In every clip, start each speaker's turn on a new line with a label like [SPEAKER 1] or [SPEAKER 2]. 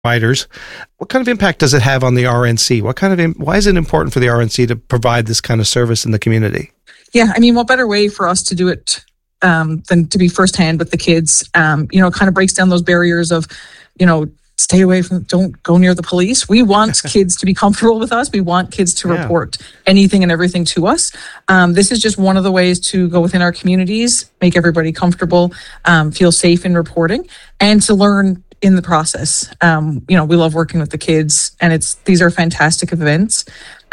[SPEAKER 1] providers. What kind of impact does it have on the RNC? Why is it important for the RNC to provide this kind of service in the community?
[SPEAKER 2] Yeah, I mean, what better way for us to do it than to be firsthand with the kids? It kind of breaks down those barriers of, stay away from, don't go near the police. We want kids to be comfortable with us. We want kids to report anything and everything to us. This is just one of the ways to go within our communities, make everybody comfortable, feel safe in reporting, and to learn in the process. We love working with the kids, and these are fantastic events.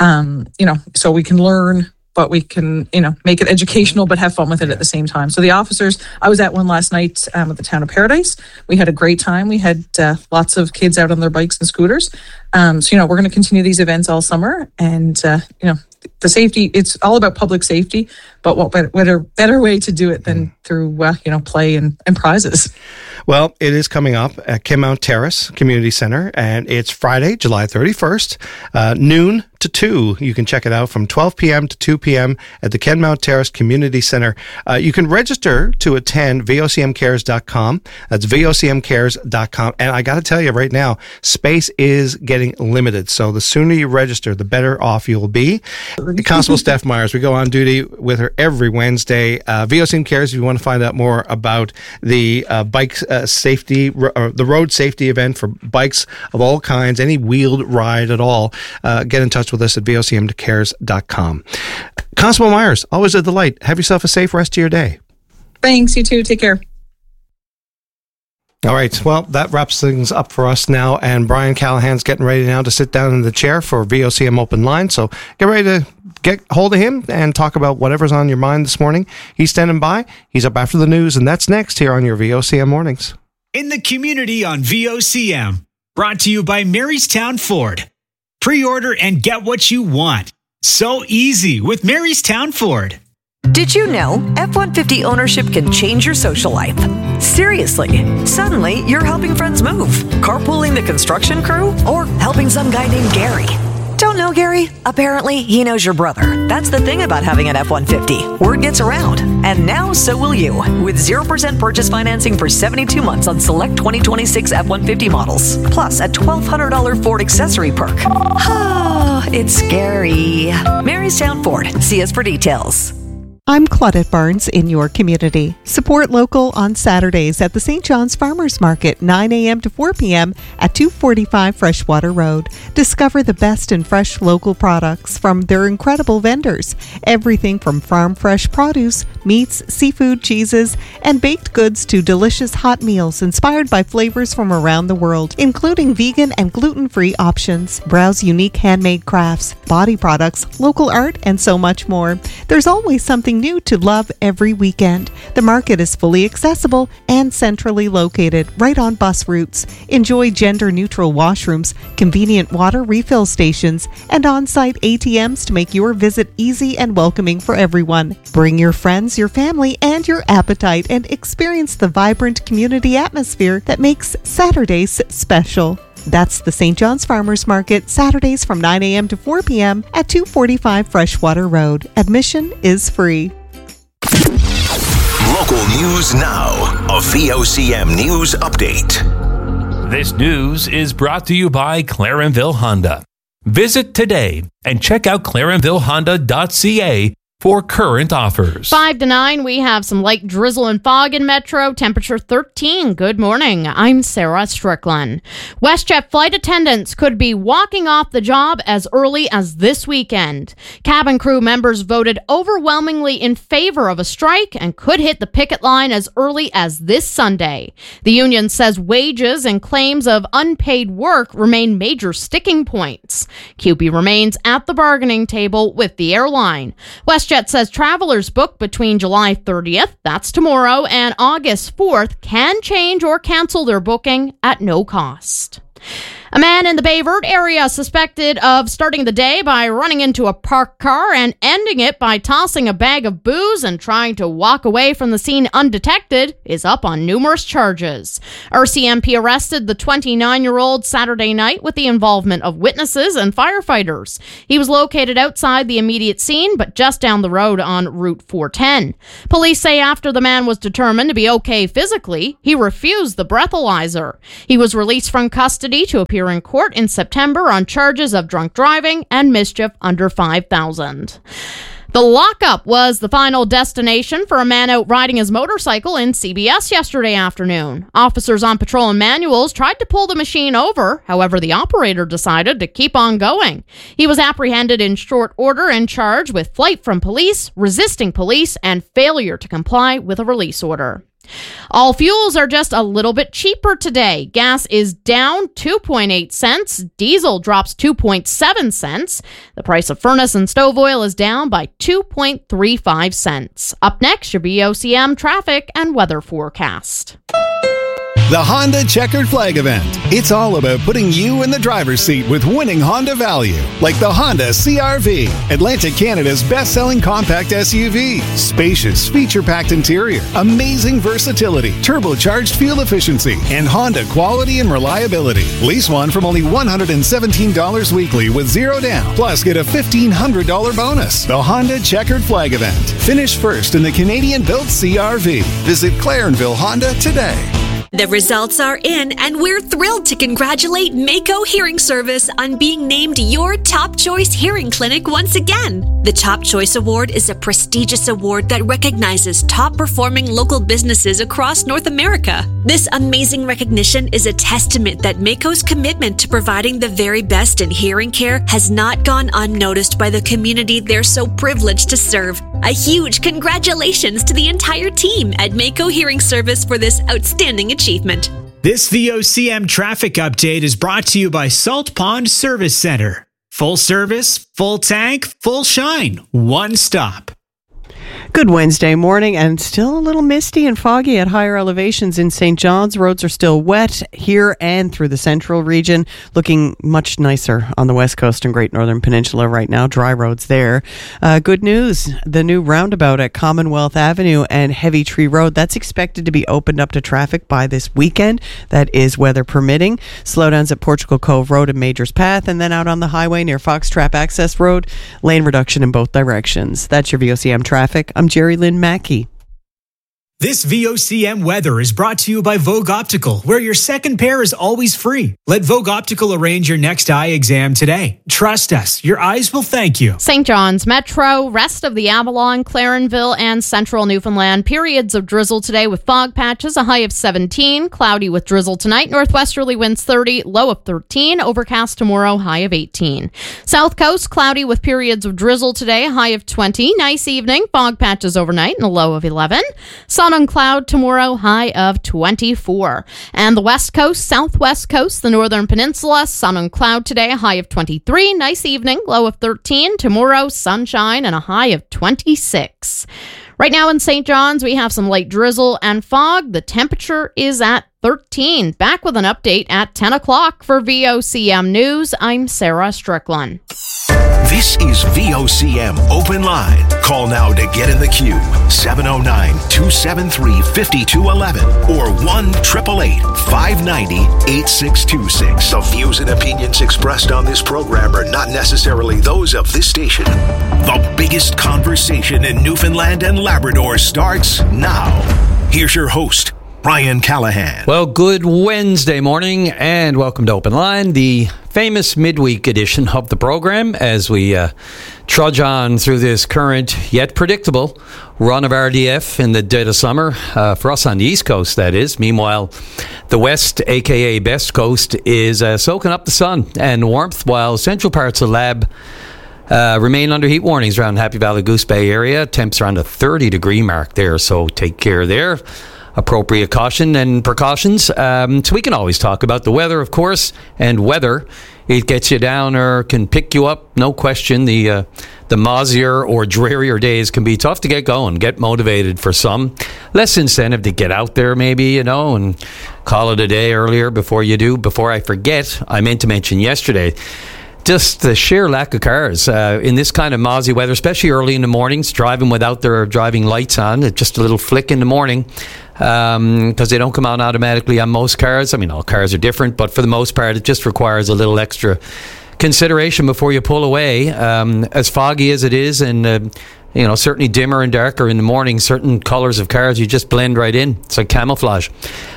[SPEAKER 2] So we can learn, but we can, make it educational, but have fun with it at the same time. So the officers, I was at one last night at the Town of Paradise. We had a great time. We had lots of kids out on their bikes and scooters. We're going to continue these events all summer. And, the safety, it's all about public safety, but what better way to do it than through, play and prizes.
[SPEAKER 1] Well, it is coming up at Kenmount Terrace Community Center, and it's Friday, July 31st, noon to 2. You can check it out from 12 p.m. to 2 p.m. at the Kenmount Terrace Community Center. You can register to attend vocmcares.com. That's vocmcares.com. And I got to tell you right now, space is getting limited. So the sooner you register, the better off you will be. Constable Steph Myers, we go on duty with her every Wednesday. VOCM Cares, if you want to find out more about the bike safety, or the road safety event for bikes of all kinds, any wheeled ride at all, get in touch with us at vocmcares.com. Constable Myers, always a delight. Have yourself a safe rest of your day.
[SPEAKER 2] Thanks, you too. Take care.
[SPEAKER 1] All right. Well, that wraps things up for us now. And Brian Callahan's getting ready now to sit down in the chair for VOCM Open Line. So get ready to get hold of him and talk about whatever's on your mind this morning. He's standing by. He's up after the news. And that's next here on your VOCM Mornings.
[SPEAKER 3] In the community on VOCM. Brought to you by Marystown Ford. Pre-order and get what you want. So easy with Marystown Ford.
[SPEAKER 4] Did you know F-150 ownership can change your social life? Seriously, suddenly you're helping friends move, carpooling the construction crew, or helping some guy named Gary. Don't know Gary? Apparently, he knows your brother. That's the thing about having an F-150. Word gets around. And now, so will you. With 0% purchase financing for 72 months on select 2026 F-150 models. Plus a $1,200 Ford accessory perk. Oh, it's scary. Marystown Ford. See us for details.
[SPEAKER 5] I'm Claudette Barnes in your community. Support local on Saturdays at the St. John's Farmers Market, 9 a.m. to 4 p.m. at 245 Freshwater Road. Discover the best in fresh local products from their incredible vendors. Everything from farm fresh produce, meats, seafood, cheeses, and baked goods to delicious hot meals inspired by flavors from around the world, including vegan and gluten-free options. Browse unique handmade crafts, body products, local art, and so much more. There's always something new to love every weekend. The market is fully accessible and centrally located right on bus routes. Enjoy gender-neutral washrooms, convenient water refill stations, and on-site ATMs to make your visit easy and welcoming for everyone. Bring your friends, your family, and your appetite and experience the vibrant community atmosphere that makes Saturdays special. That's the St. John's Farmers Market, Saturdays from 9 a.m. to 4 p.m. at 245 Freshwater Road. Admission is free.
[SPEAKER 6] Local news now. A VOCM News Update.
[SPEAKER 7] This news is brought to you by Clarenville Honda. Visit today and check out clarenvillehonda.ca for current offers.
[SPEAKER 8] 5 to 9, we have some light drizzle and fog in Metro. Temperature 13. Good morning. I'm Sarah Strickland. WestJet flight attendants could be walking off the job as early as this weekend. Cabin crew members voted overwhelmingly in favor of a strike and could hit the picket line as early as this Sunday. The union says wages and claims of unpaid work remain major sticking points. CUPE remains at the bargaining table with the airline. WestJet says travelers booked between July 30th, that's tomorrow, and August 4th can change or cancel their booking at no cost. A man in the Bayverde area suspected of starting the day by running into a parked car and ending it by tossing a bag of booze and trying to walk away from the scene undetected is up on numerous charges. RCMP arrested the 29-year-old Saturday night with the involvement of witnesses and firefighters. He was located outside the immediate scene, but just down the road on Route 410. Police say after the man was determined to be okay physically, he refused the breathalyzer. He was released from custody to appear in court in September on charges of drunk driving and mischief under 5,000. The lockup was the final destination for a man out riding his motorcycle in CBS yesterday afternoon. Officers on patrol and manuals tried to pull the machine over. However, the operator decided to keep on going. He was apprehended in short order and charged with flight from police, resisting police, and failure to comply with a release order. All fuels are just a little bit cheaper today. Gas is down 2.8 cents. Diesel drops 2.7 cents. The price of furnace and stove oil is down by 2.35 cents. Up next, your VOCM traffic and weather forecast.
[SPEAKER 9] The Honda Checkered Flag event. It's all about putting you in the driver's seat with winning Honda value, like the Honda CR-V, Atlantic Canada's best-selling compact SUV. Spacious, feature-packed interior, amazing versatility, turbocharged fuel efficiency, and Honda quality and reliability. Lease one from only $117 weekly with zero down. Plus, get a $1,500 bonus. The Honda Checkered Flag event. Finish first in the Canadian-built CR-V. Visit Clarenville Honda today.
[SPEAKER 10] The results are in, and we're thrilled to congratulate Mako Hearing Service on being named your Top Choice Hearing Clinic once again. The Top Choice Award is a prestigious award that recognizes top-performing local businesses across North America. This amazing recognition is a testament that Mako's commitment to providing the very best in hearing care has not gone unnoticed by the community they're so privileged to serve. A huge congratulations to the entire team at Mako Hearing Service for this outstanding achievement.
[SPEAKER 3] This VOCM traffic update is brought to you by Salt Pond Service Center. Full service, full tank, full shine. One stop.
[SPEAKER 11] Good Wednesday morning, and still a little misty and foggy at higher elevations in St. John's. Roads are still wet here and through the central region. Looking much nicer on the west coast and Great Northern Peninsula right now. Dry roads there. Good news, the new roundabout at Commonwealth Avenue and Heavy Tree Road, that's expected to be opened up to traffic by this weekend. That is weather permitting. Slowdowns at Portugal Cove Road and Majors Path, and then out on the highway near Fox Trap Access Road. Lane reduction in both directions. That's your VOCM traffic. I'm Jerry Lynn Mackey.
[SPEAKER 3] This VOCM weather is brought to you by Vogue Optical, where your second pair is always free. Let Vogue Optical arrange your next eye exam today. Trust us, your eyes will thank you.
[SPEAKER 8] St. John's Metro, rest of the Avalon, Clarenville, and central Newfoundland. Periods of drizzle today with fog patches, a high of 17. Cloudy with drizzle tonight. Northwesterly winds 30, low of 13. Overcast tomorrow, high of 18. South Coast, cloudy with periods of drizzle today, high of 20. Nice evening, fog patches overnight, and a low of 11. Sun on cloud tomorrow, high of 24. And the West Coast, Southwest Coast, the Northern Peninsula, sun and cloud today, high of 23. Nice evening, low of 13. Tomorrow, sunshine and a high of 26. Right now in St. John's, we have some light drizzle and fog. The temperature is at 13. Back with an update at 10 o'clock for VOCM News. I'm Sarah Strickland.
[SPEAKER 6] This is VOCM Open Line. Call now to get in the queue. 709-273-5211 or 1-888-590-8626. The views and opinions expressed on this program are not necessarily those of this station. The biggest conversation in Newfoundland and Labrador starts now. Here's your host, Brian Callahan.
[SPEAKER 12] Well, good Wednesday morning and welcome to Open Line, the famous midweek edition of the program as we trudge on through this current yet predictable run of RDF in the dead of summer, for us on the East Coast, that is. Meanwhile, the West, aka Best Coast, is soaking up the sun and warmth, while central parts of Lab remain under heat warnings around Happy Valley, Goose Bay area. Temps around the 30-degree mark there, so take care there. appropriate caution and precautions. So we can always talk about the weather, of course, and whether it gets you down or can pick you up. No question. The mozzier or drearier days can be tough to get going, get motivated for some. Less incentive to get out there maybe, and call it a day earlier before you do. Before I forget, I meant to mention yesterday, just the sheer lack of cars in this kind of mozzie weather, especially early in the mornings, driving without their driving lights on. It's just a little flick in the morning because they don't come on automatically on most cars. I mean, all cars are different, but for the most part, it just requires a little extra consideration before you pull away. As foggy as it is, and certainly dimmer and darker in the morning, certain colors of cars you just blend right in. It's like camouflage.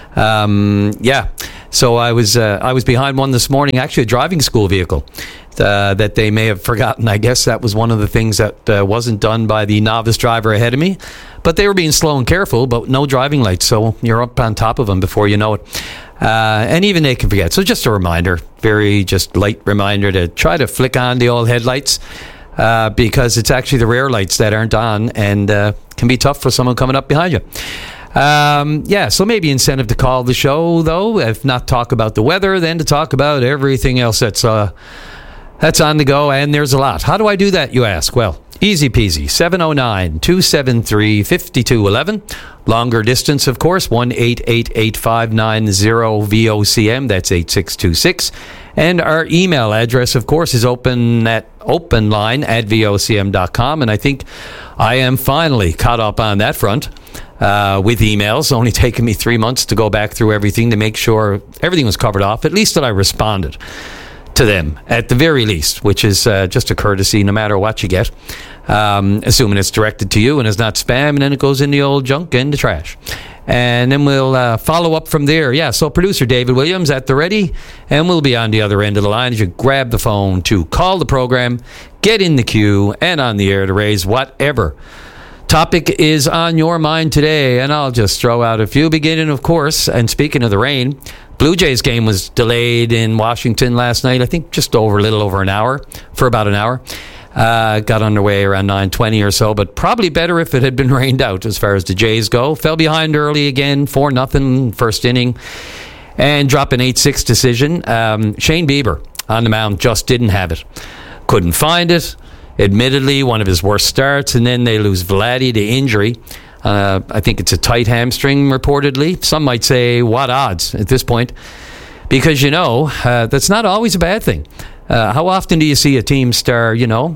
[SPEAKER 12] So I was behind one this morning, actually a driving school vehicle that they may have forgotten. I guess that was one of the things that wasn't done by the novice driver ahead of me. But they were being slow and careful, but no driving lights, so you're up on top of them before you know it. And even they can forget. So just a reminder, very just light reminder to try to flick on the old headlights because it's actually the rear lights that aren't on and can be tough for someone coming up behind you. So maybe incentive to call the show, though, if not talk about the weather, then to talk about everything else that's on the go, and there's a lot. How do I do that, you ask? Well, easy peasy, 709-273-5211. Longer distance, of course, 1-888-590-VOCM. That's 8626. And our email address, of course, is openline@vocm.com. And I think I am finally caught up on that front with emails. Only taken me 3 months to go back through everything to make sure everything was covered off, at least that I responded to them, at the very least, which is just a courtesy no matter what you get. Assuming it's directed to you and is not spam, and then it goes in the old junk and the trash. And then we'll follow up from there. Yeah, so producer David Williams at the ready, and we'll be on the other end of the line as you grab the phone to call the program, get in the queue, and on the air to raise whatever topic is on your mind today. And I'll just throw out a few, beginning, of course, and speaking of the rain, Blue Jays game was delayed in Washington last night, I think just a little over an hour, for about an hour. Got underway around 9:20 or so, but probably better if it had been rained out as far as the Jays go. Fell behind early again, 4-0 first inning, and drop an 8-6 decision. Shane Bieber on the mound just didn't have it. Couldn't find it. Admittedly, one of his worst starts, and then they lose Vladdy to injury. I think it's a tight hamstring, reportedly. Some might say, what odds at this point? Because, that's not always a bad thing. How often do you see a team star,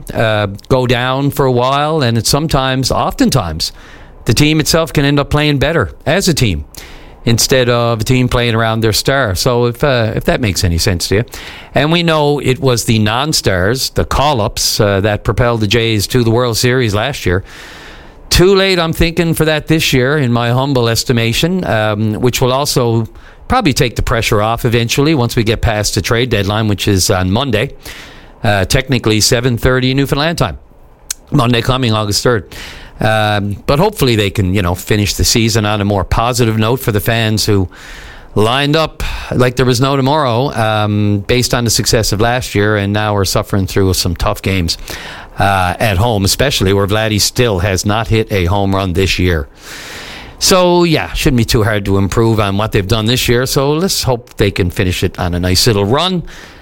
[SPEAKER 12] go down for a while, and oftentimes, the team itself can end up playing better as a team instead of a team playing around their star. So if that makes any sense to you. And we know it was the non-stars, the call-ups, that propelled the Jays to the World Series last year. Too late, I'm thinking, for that this year, in my humble estimation, which will also probably take the pressure off eventually once we get past the trade deadline, which is on Monday, technically 7:30 Newfoundland time. Monday coming, August 3rd. But hopefully they can, finish the season on a more positive note for the fans who lined up like there was no tomorrow based on the success of last year, and now we're suffering through some tough games at home, especially where Vladdy still has not hit a home run this year. So, shouldn't be too hard to improve on what they've done this year. So let's hope they can finish it on a nice little run.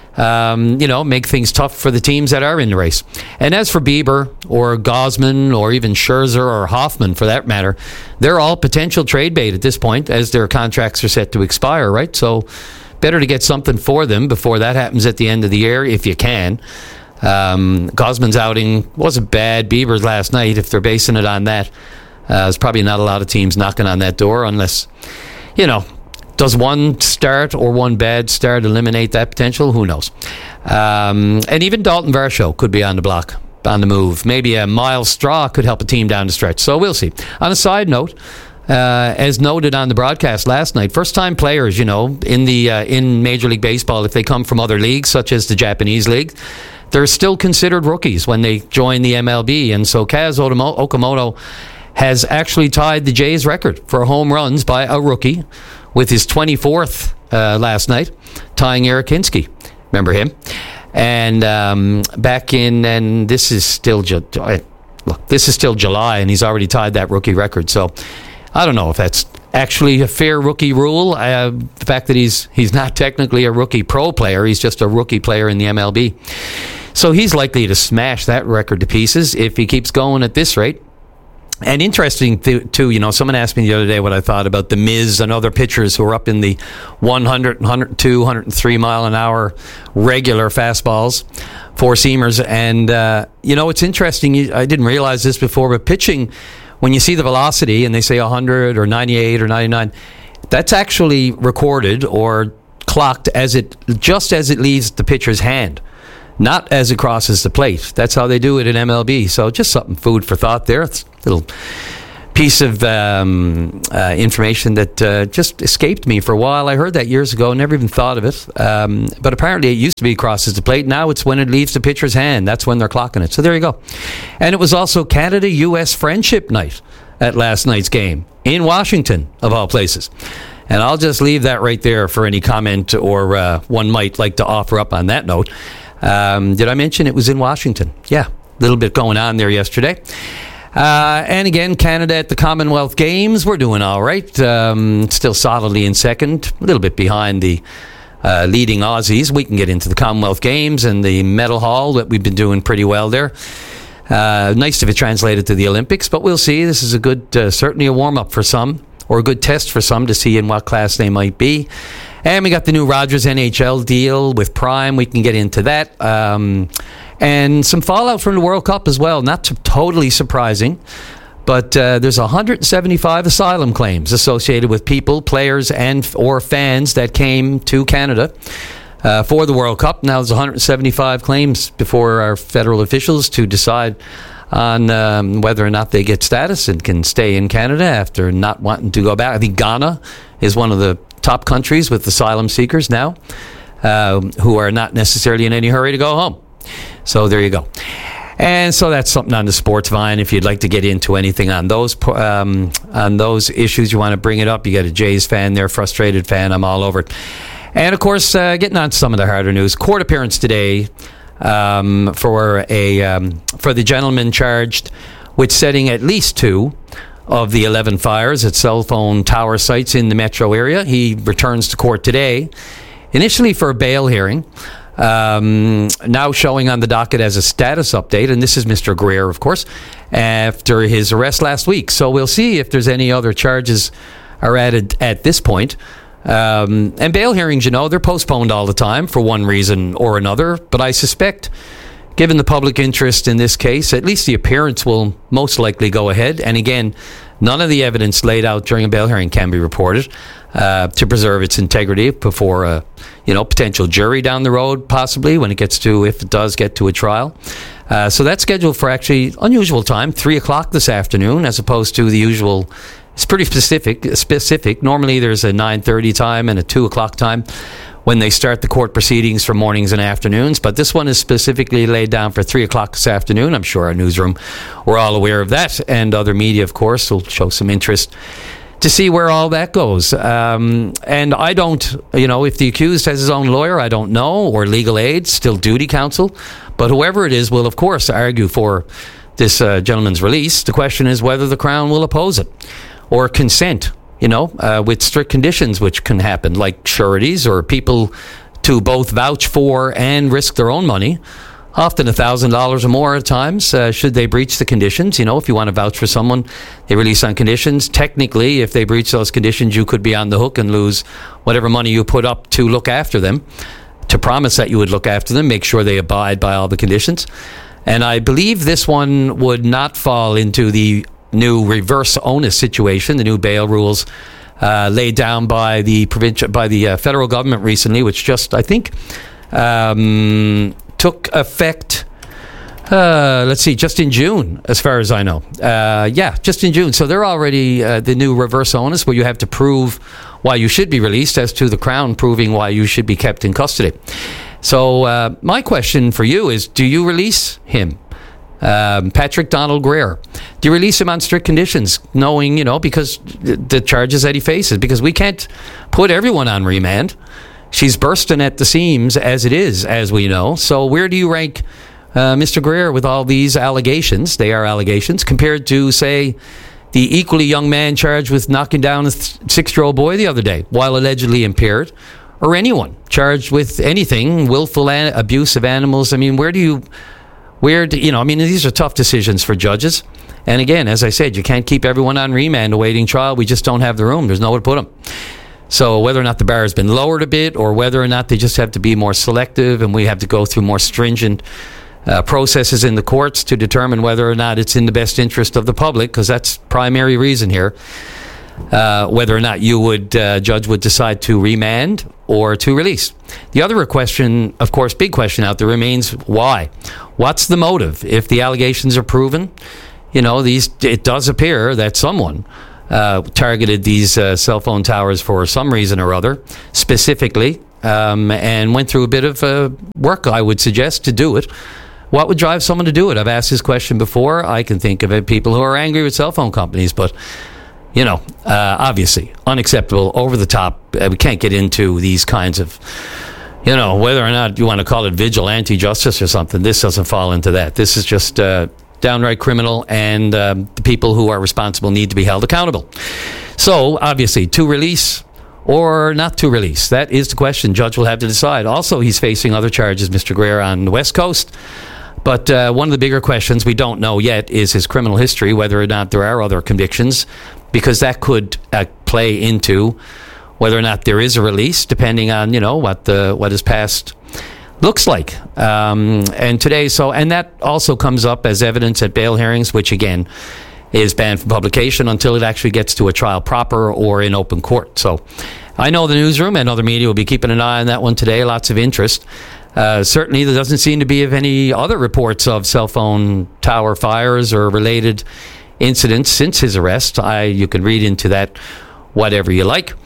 [SPEAKER 12] Make things tough for the teams that are in the race. And as for Bieber or Gausman or even Scherzer or Hoffman, for that matter, they're all potential trade bait at this point as their contracts are set to expire, right? So better to get something for them before that happens at the end of the year if you can. Gausman's outing wasn't bad. Bieber's last night, if they're basing it on that, there's probably not a lot of teams knocking on that door unless, does one start or one bad start eliminate that potential? Who knows? And even Dalton Varsho could be on the block, on the move. Maybe a Miles Straw could help a team down the stretch. So we'll see. On a side note, as noted on the broadcast last night, first-time players, in Major League Baseball, if they come from other leagues, such as the Japanese League, they're still considered rookies when they join the MLB. And so Kaz Okamoto has actually tied the Jays record for home runs by a rookie with his 24th last night, tying Eric Hinske. Remember him? And this is still July, and he's already tied that rookie record. So I don't know if that's actually a fair rookie rule. The fact that he's not technically a rookie pro player, he's just a rookie player in the MLB. So he's likely to smash that record to pieces if he keeps going at this rate. And interesting, too, someone asked me the other day what I thought about the Miz and other pitchers who are up in the 100, 102, 103 mile an hour regular fastballs, four-seamers. And, it's interesting. I didn't realize this before, but pitching, when you see the velocity and they say 100 or 98 or 99, that's actually recorded or clocked just as it leaves the pitcher's hand, not as it crosses the plate. That's how they do it in MLB. So just something, food for thought there. It's a little piece of information that just escaped me for a while. I heard that years ago, never even thought of it. But apparently it used to be crosses the plate. Now it's when it leaves the pitcher's hand. That's when they're clocking it. So there you go. And it was also Canada-US Friendship Night at last night's game in Washington, of all places. And I'll just leave that right there for any comment or one might like to offer up on that note. Did I mention it was in Washington? Yeah, a little bit going on there yesterday. And again, Canada at the Commonwealth Games, we're doing all right. Still solidly in second, a little bit behind the leading Aussies. We can get into the Commonwealth Games and the medal haul, that we've been doing pretty well there. Nice if it translated to the Olympics, but we'll see. This is a good, certainly a warm-up for some, or a good test for some to see in what class they might be. And we got the new Rogers NHL deal with Prime. We can get into that. And some fallout from the World Cup as well. Not totally surprising, but there's 175 asylum claims associated with people, players, or fans that came to Canada for the World Cup. Now there's 175 claims before our federal officials to decide on whether or not they get status and can stay in Canada after not wanting to go back. I think Ghana is one of the top countries with asylum seekers now, who are not necessarily in any hurry to go home. So there you go. And so that's something on the Sports Vine. If you'd like to get into anything on those issues, you want to bring it up. You got a Jays fan there, frustrated fan. I'm all over it. And of course, getting on to some of the harder news. Court appearance today for the gentleman charged with setting at least 2 of the 11 fires at cell phone tower sites in the metro area. He returns to court today, initially for a bail hearing, now showing on the docket as a status update, and this is Mr. Greer, of course, after his arrest last week. So we'll see if there's any other charges are added at this point. And bail hearings, they're postponed all the time for one reason or another, but I suspect, given the public interest in this case, at least the appearance will most likely go ahead. And again, none of the evidence laid out during a bail hearing can be reported to preserve its integrity before a potential jury down the road, possibly, if it does get to a trial. So that's scheduled for actually unusual time, 3 o'clock this afternoon, as opposed to the usual. It's pretty specific. Normally there's a 9:30 time and a 2 o'clock time when they start the court proceedings for mornings and afternoons. But this one is specifically laid down for 3 o'clock this afternoon. I'm sure our newsroom, we're all aware of that. And other media, of course, will show some interest to see where all that goes. And I don't, if the accused has his own lawyer, I don't know, or legal aid, still duty counsel. But whoever it is will, of course, argue for this gentleman's release. The question is whether the Crown will oppose it or consent, with strict conditions, which can happen, like sureties or people to both vouch for and risk their own money, often $1,000 or more at times, should they breach the conditions. If you want to vouch for someone, they release on conditions. Technically, if they breach those conditions, you could be on the hook and lose whatever money you put up to look after them, to promise that you would look after them, make sure they abide by all the conditions. And I believe this one would not fall into the new reverse onus situation, the new bail rules laid down by the federal government recently, which just, I think, took effect, just in June, as far as I know. Just in June. So they're already the new reverse onus, where you have to prove why you should be released, as to the Crown proving why you should be kept in custody. So my question for you is, do you release him? Patrick Donald Greer. Do you release him on strict conditions, knowing, because the charges that he faces? Because we can't put everyone on remand. She's bursting at the seams as it is, as we know. So where do you rank Mr. Greer with all these allegations? They are allegations, compared to, say, the equally young man charged with knocking down a 6-year-old boy the other day while allegedly impaired, or anyone charged with anything, willful abuse of animals. I mean, these are tough decisions for judges. And again, as I said, you can't keep everyone on remand awaiting trial. We just don't have the room. There's nowhere to put them. So whether or not the bar has been lowered a bit, or whether or not they just have to be more selective and we have to go through more stringent processes in the courts to determine whether or not it's in the best interest of the public, because that's primary reason here, whether or not judge would decide to remand or to release. The other question, of course, big question out there remains, why? What's the motive? If the allegations are proven, it does appear that someone targeted these cell phone towers for some reason or other, specifically, and went through a bit of work, I would suggest, to do it. What would drive someone to do it? I've asked this question before. I can think of it, people who are angry with cell phone companies, but, obviously, unacceptable, over the top. We can't get into these kinds of, whether or not you want to call it vigilante justice or something. This doesn't fall into that. This is just downright criminal, and the people who are responsible need to be held accountable. So, obviously, to release or not to release, that is the question. Judge will have to decide. Also, he's facing other charges, Mr. Greer, on the West Coast. But one of the bigger questions we don't know yet is his criminal history, whether or not there are other convictions, because that could play into whether or not there is a release, depending on, what his past looks like. And that also comes up as evidence at bail hearings, which again is banned from publication until it actually gets to a trial proper or in open court. So I know the newsroom and other media will be keeping an eye on that one today. Lots of interest. Certainly there doesn't seem to be of any other reports of cell phone tower fires or related incidents since his arrest. You can read into that whatever you like.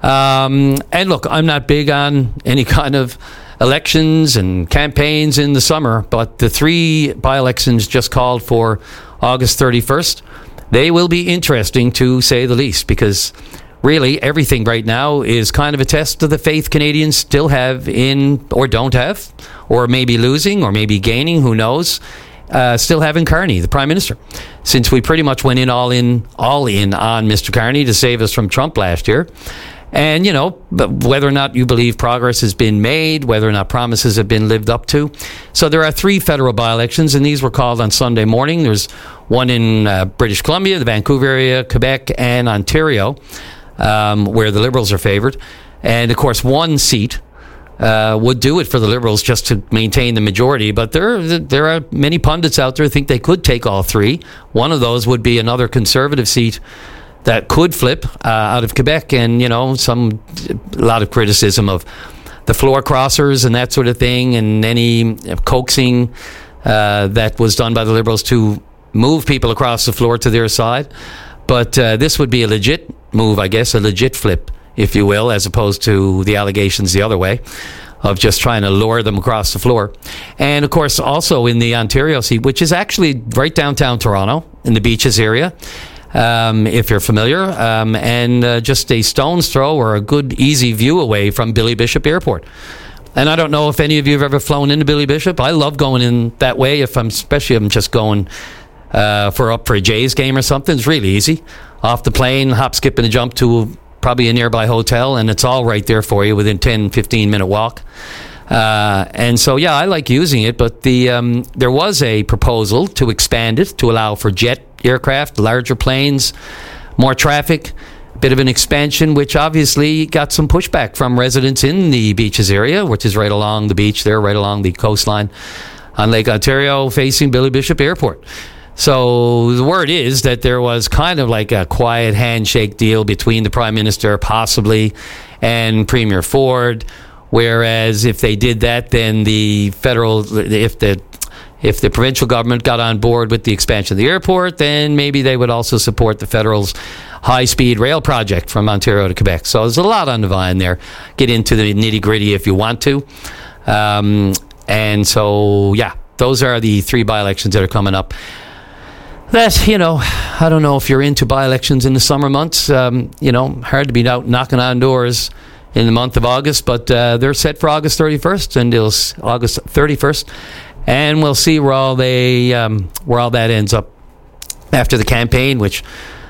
[SPEAKER 12] And look, I'm not big on any kind of elections and campaigns in the summer, but the 3 by-elections just called for August 31st, they will be interesting to say the least, because really everything right now is kind of a test of the faith Canadians still have in, or don't have, or maybe losing, or maybe gaining, who knows, still having Carney, the Prime Minister. Since we pretty much went all in on Mr. Carney to save us from Trump last year. And, whether or not you believe progress has been made, whether or not promises have been lived up to. So there are 3 federal by-elections, and these were called on Sunday morning. There's one in British Columbia, the Vancouver area, Quebec, and Ontario, where the Liberals are favored. And, of course, one seat would do it for the Liberals just to maintain the majority. But there are many pundits out there who think they could take all 3. One of those would be another Conservative seat that could flip out of Quebec, and a lot of criticism of the floor crossers and that sort of thing, and any coaxing that was done by the Liberals to move people across the floor to their side. But this would be a legit move, I guess, a legit flip, if you will, as opposed to the allegations the other way of just trying to lure them across the floor. And of course, also in the Ontario seat, which is actually right downtown Toronto in the Beaches area, if you're familiar, and just a stone's throw or a good, easy view away from Billy Bishop Airport. And I don't know if any of you have ever flown into Billy Bishop. I love going in that way, especially if I'm just going for a Jays game or something. It's really easy. Off the plane, hop, skip, and a jump to probably a nearby hotel, and it's all right there for you within 10, 15-minute walk. And so, yeah, I like using it, but there was a proposal to expand it to allow for jet aircraft, larger planes, more traffic, a bit of an expansion, which obviously got some pushback from residents in the Beaches area, which is right along the beach there, right along the coastline on Lake Ontario, facing Billy Bishop Airport. So the word is that there was kind of like a quiet handshake deal between the Prime Minister, possibly, and Premier Ford. Whereas if they did that, then if the provincial government got on board with the expansion of the airport, then maybe they would also support the federal's high-speed rail project from Ontario to Quebec. So there's a lot on the vine there. Get into the nitty-gritty if you want to. And so, yeah, those are the 3 by-elections that are coming up. That, I don't know if you're into by-elections in the summer months. Hard to be out knocking on doors in the month of August, but they're set for August 31st until August 31st, and we'll see where all that ends up after the campaign, which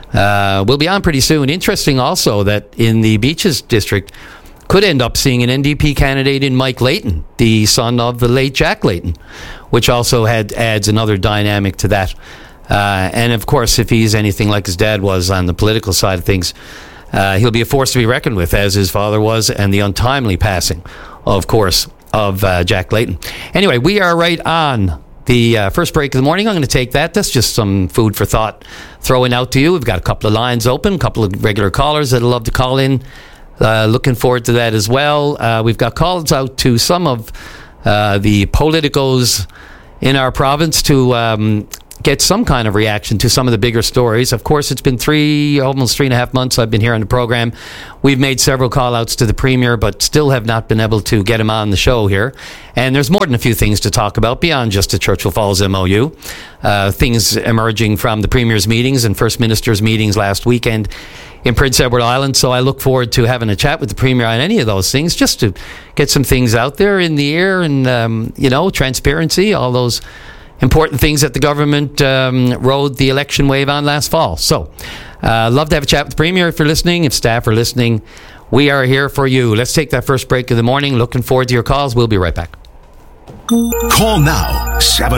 [SPEAKER 12] will be on pretty soon. Interesting also that in the Beaches district, could end up seeing an NDP candidate in Mike Layton, the son of the late Jack Layton, which also adds another dynamic to that. And of course, if he's anything like his dad was on the political side of things, he'll be a force to be reckoned with, as his father was, and the untimely passing, of course, of Jack Layton. Anyway, we are right on the first break of the morning. I'm going to take that. That's just some food for thought throwing out to you. We've got a couple of lines open, a couple of regular callers that'll love to call in. Looking forward to that as well. We've got calls out to some of the politicos in our province to get some kind of reaction to some of the bigger stories. Of course, it's been almost 3.5 months I've been here on the program. We've made several call-outs to the Premier, but still have not been able to get him on the show here. And there's more than a few things to talk about beyond just the Churchill Falls MOU. Things emerging from the Premier's meetings and First Minister's meetings last weekend in Prince Edward Island. So I look forward to having a chat with the Premier on any of those things, just to get some things out there in the air and, transparency, all those important things that the government rode the election wave on last fall. So, love to have a chat with the Premier if you're listening, if staff are listening. We are here for you. Let's take that first break of the morning. Looking forward to your calls. We'll be right back.
[SPEAKER 6] Call now,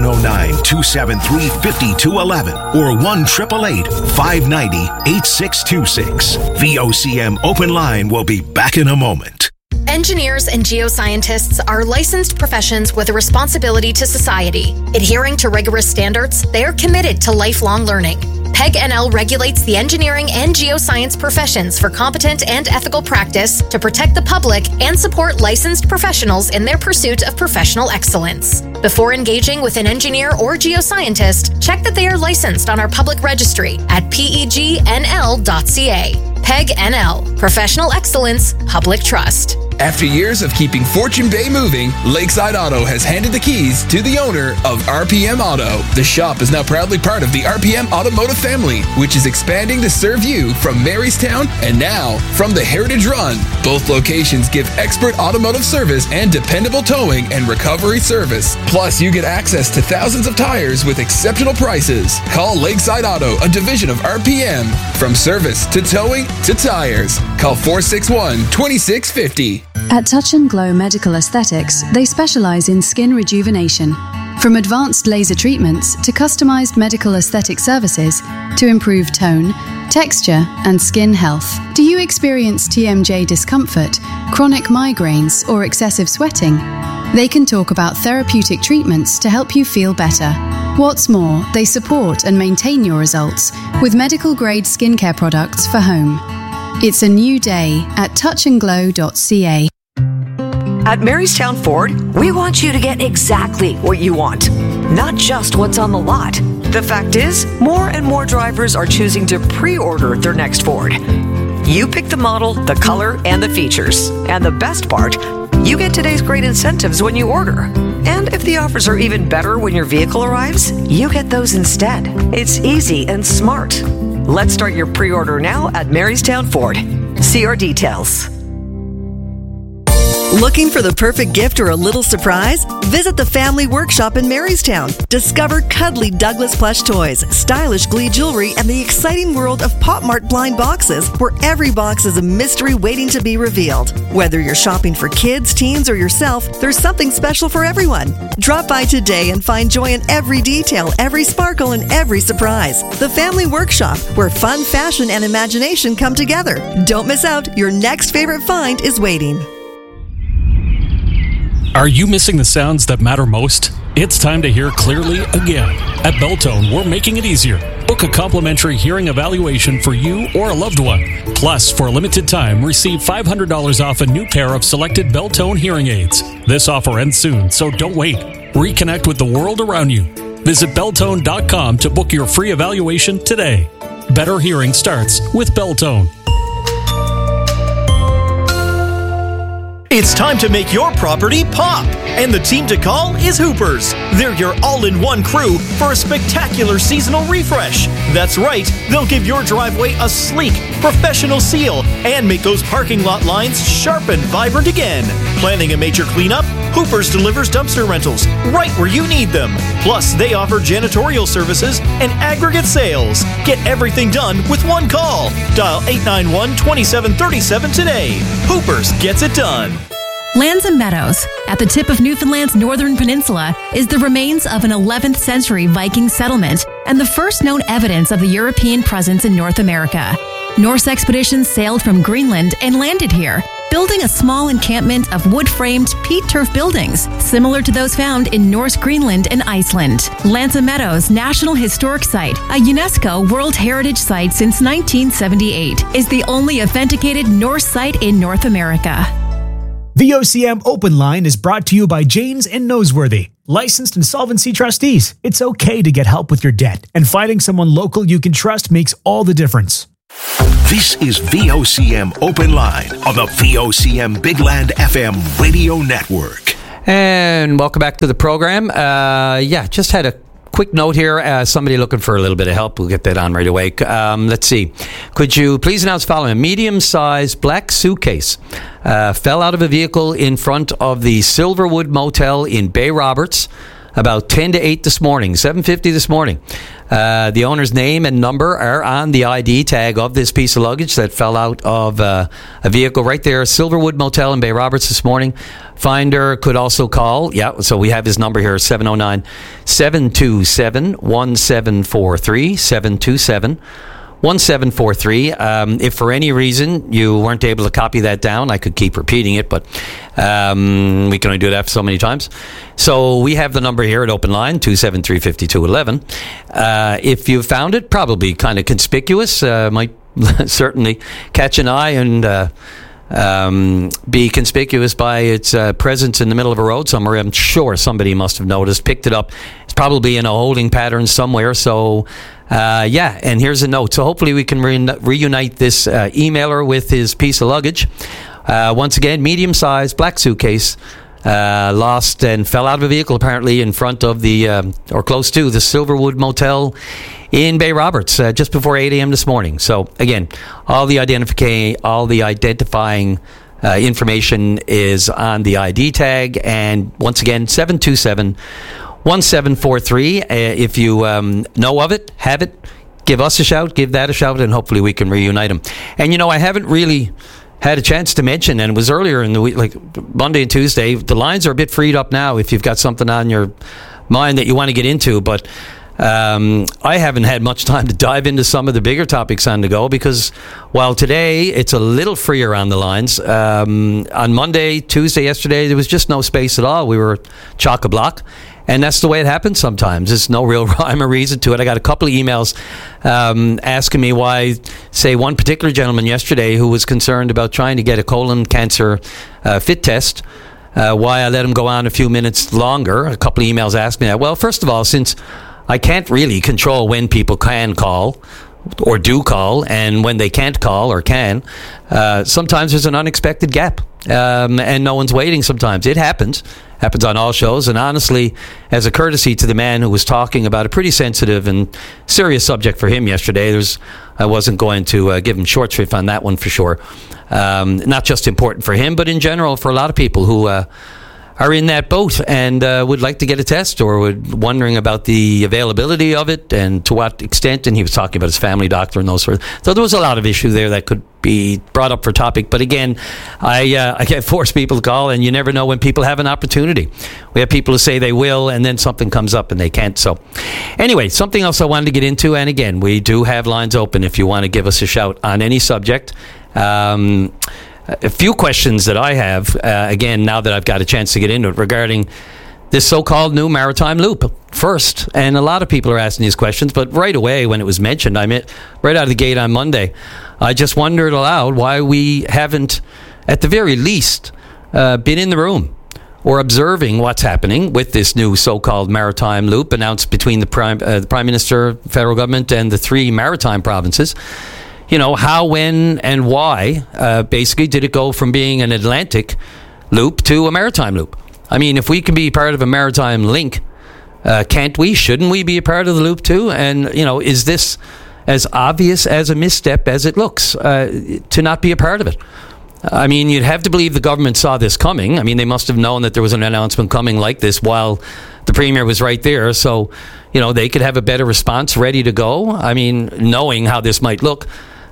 [SPEAKER 6] 709-273-5211 or 1-888-590-8626. VOCM Open Line will be back in a moment.
[SPEAKER 13] Engineers and geoscientists are licensed professions with a responsibility to society. Adhering to rigorous standards, they are committed to lifelong learning. PEG NL regulates the engineering and geoscience professions for competent and ethical practice to protect the public and support licensed professionals in their pursuit of professional excellence. Before engaging with an engineer or geoscientist, check that they are licensed on our public registry at pegnl.ca. PEG NL, Professional Excellence, Public Trust.
[SPEAKER 14] After years of keeping Fortune Bay moving, Lakeside Auto has handed the keys to the owner of RPM Auto. The shop is now proudly part of the RPM Automotive family, which is expanding to serve you from Marystown and now from the Heritage Run. Both locations give expert automotive service and dependable towing and recovery service. Plus, you get access to thousands of tires with exceptional prices. Call Lakeside Auto, a division of RPM. From service to towing to tires. Call 461-2650.
[SPEAKER 15] At Touch and Glow Medical Aesthetics, they specialize in skin rejuvenation. From advanced laser treatments to customized medical aesthetic services to improve tone, texture, and skin health. Do you experience TMJ discomfort, chronic migraines, or excessive sweating? They can talk about therapeutic treatments to help you feel better. What's more, they support and maintain your results with medical-grade skincare products for home. It's a new day at touchandglow.ca.
[SPEAKER 4] At Marystown Ford, we want you to get exactly what you want, not just what's on the lot. The fact is, more and more drivers are choosing to pre-order their next Ford. You pick the model, the color, and the features. And the best part, you get today's great incentives when you order. And if the offers are even better when your vehicle arrives, you get those instead. It's easy and smart. Let's start your pre-order now at Marystown Ford. See our details.
[SPEAKER 16] Looking for the perfect gift or a little surprise? Visit the Family Workshop in Marystown. Discover cuddly Douglas plush toys, stylish Glee jewelry, and the exciting world of Pop Mart blind boxes, where every box is a mystery waiting to be revealed. Whether you're shopping for kids, teens, or yourself, there's something special for everyone. Drop by today and find joy in every detail, every sparkle, and every surprise. The Family Workshop, where fun, fashion, and imagination come together. Don't miss out. Your next favorite find is waiting.
[SPEAKER 17] Are you missing the sounds that matter most? It's time to hear clearly again. At Beltone, we're making it easier. Book a complimentary hearing evaluation for you or a loved one. Plus, for a limited time, receive $500 off a new pair of selected Beltone hearing aids. This offer ends soon, so don't wait. Reconnect with the world around you. Visit Beltone.com to book your free evaluation today. Better hearing starts with Beltone.
[SPEAKER 18] It's time to make your property pop, and the team to call is Hoopers. They're your all-in-one crew for a spectacular seasonal refresh. That's right, they'll give your driveway a sleek, professional seal, and make those parking lot lines sharp and vibrant again. Planning a major cleanup? Hoopers delivers dumpster rentals right where you need them. Plus, they offer janitorial services and aggregate sales. Get everything done with one call. Dial 891-2737 today. Hoopers gets it done.
[SPEAKER 19] Lands and Meadows, at the tip of Newfoundland's northern peninsula, is the remains of an 11th century Viking settlement and the first known evidence of the European presence in North America. Norse expeditions sailed from Greenland and landed here, building a small encampment of wood-framed peat turf buildings, similar to those found in Norse Greenland and Iceland. Lanza Meadows National Historic Site, a UNESCO World Heritage Site since 1978, is the only authenticated Norse site in North America.
[SPEAKER 3] VOCM Open Line is brought to you by Janes and Noseworthy, licensed insolvency trustees. It's okay to get help with your debt, and finding someone local you can trust makes all the difference.
[SPEAKER 6] This is VOCM Open Line on the VOCM Bigland FM radio network.
[SPEAKER 12] And welcome back to the program. Just had a quick note here. Somebody looking for a little bit of help. We'll get that on right away. Let's see. Could you please announce the following? A medium-sized black suitcase fell out of a vehicle in front of the Silverwood Motel in Bay Roberts about 10 to 8 this morning, 7:50 this morning. The owner's name and number are on the ID tag of this piece of luggage that fell out of a vehicle right there, Silverwood Motel in Bay Roberts this morning. Finder could also call. Yeah, so we have his number here, 709-727-1743, 727-1743. If for any reason you weren't able to copy that down, I could keep repeating it, but we can only do that so many times. So we have the number here at Open Line, 273-5211. If you found it, probably kind of conspicuous, might certainly catch an eye and be conspicuous by its presence in the middle of a road somewhere. I'm sure somebody must have noticed, picked it up. It's probably in a holding pattern somewhere. So, and here's a note. So hopefully we can reunite this emailer with his piece of luggage. Once again, medium-sized black suitcase lost and fell out of a vehicle apparently in front of the, or close to, the Silverwood Motel in Bay Roberts just before 8 a.m. this morning. So again, all the identifying information is on the ID tag. And once again, 727-1743. If you know of it, have it, give us a shout, give that a shout, and hopefully we can reunite them. And I haven't really had a chance to mention, and it was earlier in the week, like Monday and Tuesday, the lines are a bit freed up now if you've got something on your mind that you want to get into, but I haven't had much time to dive into some of the bigger topics on the go because while today it's a little freer on the lines, on Monday, Tuesday, yesterday, there was just no space at all. We were chock-a-block. And that's the way it happens sometimes. There's no real rhyme or reason to it. I got a couple of emails asking me why, say, one particular gentleman yesterday who was concerned about trying to get a colon cancer fit test, why I let him go on a few minutes longer. A couple of emails asked me that. Well, first of all, since I can't really control when people can call or do call and when they can't call or can, sometimes there's an unexpected gap and no one's waiting sometimes. It happens on all shows, and honestly, as a courtesy to the man who was talking about a pretty sensitive and serious subject for him yesterday, I wasn't going to give him short shrift on that one for sure. Not just important for him, but in general for a lot of people who are in that boat and would like to get a test or wondering about the availability of it and to what extent. And he was talking about his family doctor and those sorts. So there was a lot of issue there that could be brought up for topic. But again, I can't force people to call, and you never know when people have an opportunity. We have people who say they will, and then something comes up and they can't. So anyway, something else I wanted to get into. And again, we do have lines open if you want to give us a shout on any subject. A few questions that I have, again, now that I've got a chance to get into it, regarding this so-called new maritime loop first. And a lot of people are asking these questions, but right away when it was mentioned, right out of the gate on Monday, I just wondered aloud why we haven't, at the very least, been in the room or observing what's happening with this new so-called maritime loop announced between the Prime Minister, federal government, and the three maritime provinces. How, when, and why, basically, did it go from being an Atlantic loop to a maritime loop? I mean, if we can be part of a maritime link, shouldn't we be a part of the loop too? And, is this as obvious as a misstep as it looks, to not be a part of it. I mean, you'd have to believe the government saw this coming. I mean, they must have known that there was an announcement coming like this while the Premier was right there. So, they could have a better response ready to go. I mean, knowing how this might look,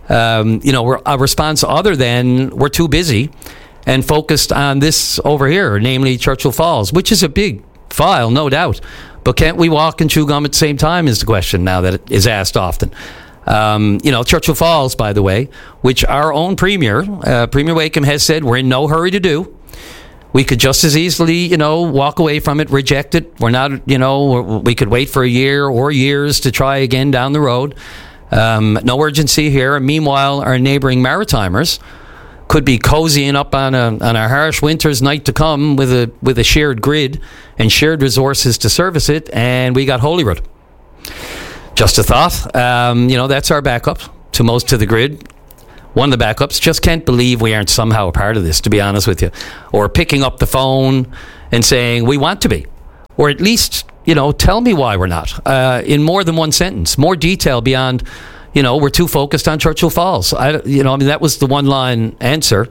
[SPEAKER 12] a response other than we're too busy and focused on this over here, namely Churchill Falls, which is a big file, no doubt. But can't we walk and chew gum at the same time is the question now that it is asked often. Churchill Falls, by the way, which our own Premier, Premier Wakeham, has said we're in no hurry to do. We could just as easily, walk away from it, reject it. We're not, we could wait for a year or years to try again down the road. No urgency here. And meanwhile, our neighbouring Maritimers could be cozying up on a harsh winter's night to come with a shared grid and shared resources to service it, and we got Holyrood. Just a thought. That's our backup to the grid. One of the backups. Just can't believe we aren't somehow a part of this, to be honest with you. Or picking up the phone and saying we want to be. Or at least, tell me why we're not. In more than one sentence. More detail beyond, we're too focused on Churchill Falls. That was the one-line answer.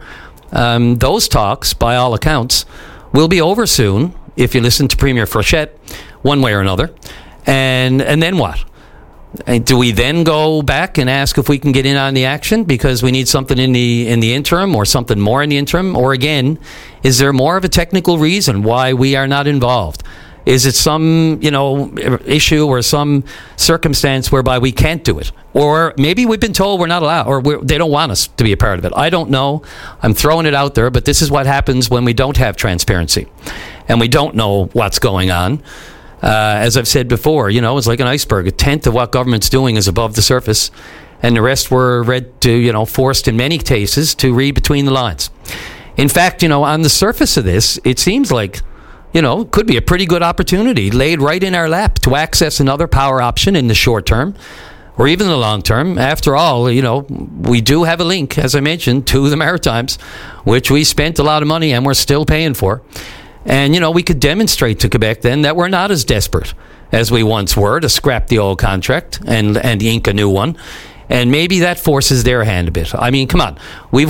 [SPEAKER 12] Those talks, by all accounts, will be over soon if you listen to Premier Frechette, one way or another. And then what? Do we then go back and ask if we can get in on the action because we need something in the interim or something more in the interim? Or again, is there more of a technical reason why we are not involved? Is it some, issue or some circumstance whereby we can't do it? Or maybe we've been told we're not allowed or they don't want us to be a part of it. I don't know. I'm throwing it out there, but this is what happens when we don't have transparency and we don't know what's going on. As I've said before, it's like an iceberg. A tenth of what government's doing is above the surface, and the rest were forced in many cases to read between the lines. In fact, on the surface of this, it seems like, it could be a pretty good opportunity laid right in our lap to access another power option in the short term or even the long term. After all, we do have a link, as I mentioned, to the Maritimes, which we spent a lot of money and we're still paying for. And, we could demonstrate to Quebec then that we're not as desperate as we once were to scrap the old contract and ink a new one. And maybe that forces their hand a bit. I mean, come on. We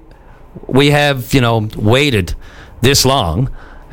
[SPEAKER 12] have waited this long.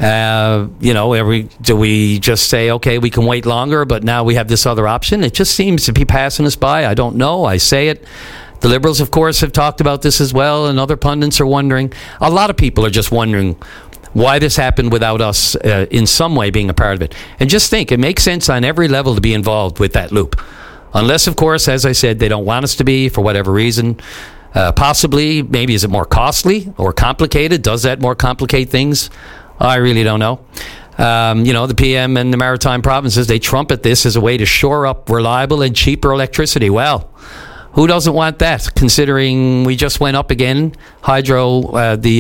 [SPEAKER 12] Do we just say, okay, we can wait longer, but now we have this other option? It just seems to be passing us by. I don't know. I say it. The Liberals, of course, have talked about this as well, and other pundits are wondering. A lot of people are just wondering why this happened without us in some way being a part of it. And just think, it makes sense on every level to be involved with that loop. Unless, of course, as I said, they don't want us to be for whatever reason. Possibly, maybe is it more costly or complicated? Does that more complicate things? I really don't know. The PM and the Maritime Provinces, they trumpet this as a way to shore up reliable and cheaper electricity. Well, who doesn't want that, considering we just went up again, hydro, the